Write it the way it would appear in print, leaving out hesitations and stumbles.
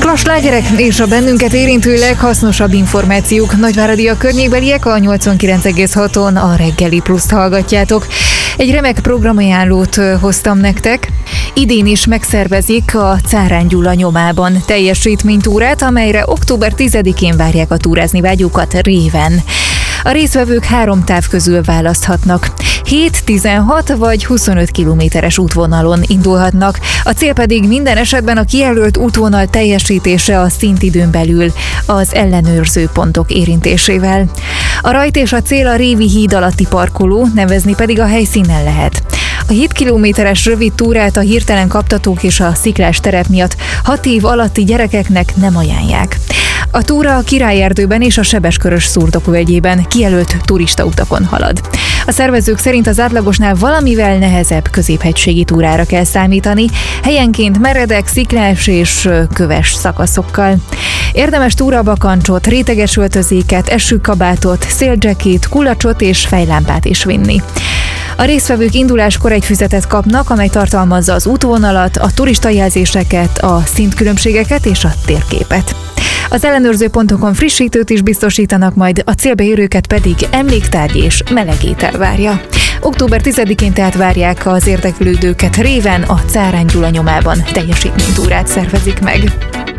A slágerek és a bennünket érintő leghasznosabb információk. Nagyváradi a környékbeliek a 89,6-on a Reggeli Pluszt hallgatjátok. Egy remek programajánlót hoztam nektek. Idén is megszervezik a Cárán Gyula nyomában teljesítménytúrát, amelyre október 10-én várják a túrázni vágyókat Réven. A résztvevők 3 táv közül választhatnak. 7, 16 vagy 25 kilométeres útvonalon indulhatnak. A cél pedig minden esetben a kijelölt útvonal teljesítése a szintidőn belül az ellenőrző pontok érintésével. A rajt és a cél a Révi híd alatti parkoló, nevezni pedig a helyszínen lehet. A 7 kilométeres rövid túrát a hirtelen kaptatók és a sziklás terep miatt 6 év alatti gyerekeknek nem ajánlják. A túra a Királyerdőben és a Sebeskörös Szurdokvölgyében kijelölt turistautakon halad. A szervezők szerint az átlagosnál valamivel nehezebb középhegységi túrára kell számítani, helyenként meredek, sziklás és köves szakaszokkal. Érdemes túrabakancsot, réteges öltözéket, esőkabátot, széldzsekét, kulacsot és fejlámpát is vinni. A résztvevők induláskor egy füzetet kapnak, amely tartalmazza az útvonalat, a turistajelzéseket, a szintkülönbségeket és a térképet. Az ellenőrző pontokon frissítőt is biztosítanak, majd a célba érőket pedig emléktárgy és meleg étel várja. Október 10-én tehát várják az érdeklődőket Réven, a Cárán Gyula nyomában teljesítménytúrát szervezik meg.